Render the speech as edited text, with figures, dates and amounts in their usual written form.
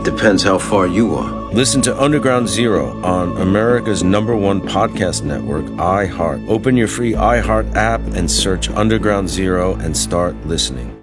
depends how far you are. Listen to Underground Zero on America's #1 podcast network, iHeart. Open your free iHeart app and search Underground Zero and start listening.